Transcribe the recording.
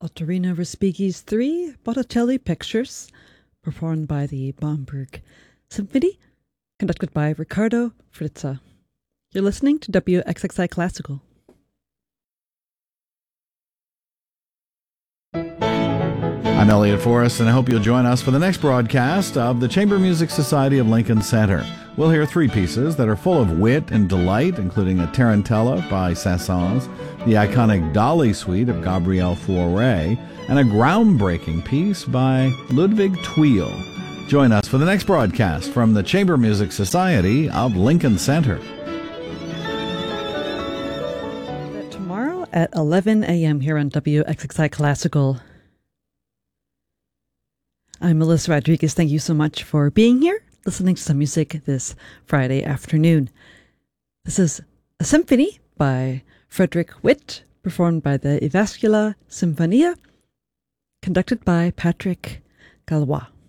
Ottorino Respighi's 3 Botticelli Pictures, performed by the Bamberg Symphony, conducted by Riccardo Frizza. You're listening to WXXI Classical. I'm Elliot Forrest, and I hope you'll join us for the next broadcast of the Chamber Music Society of Lincoln Center. We'll hear 3 pieces that are full of wit and delight, including a Tarantella by Saint-Saëns, the iconic Dolly Suite of Gabriel Fauré, and a groundbreaking piece by Ludwig Thuil. Join us for the next broadcast from the Chamber Music Society of Lincoln Center. Tomorrow at 11 a.m. here on WXXI Classical. I'm Melissa Rodriguez. Thank you so much for being here, listening to some music this Friday afternoon. This is a symphony by Frederick Witt, performed by the Jyväskylä Sinfonia, conducted by Patrick Galois.